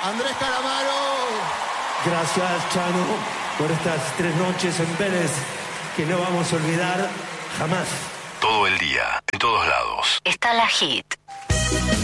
Andrés Calamaro. Gracias, Chano, por estas 3 noches en Vélez que no vamos a olvidar jamás. Todo el día, en todos lados. Está la hit.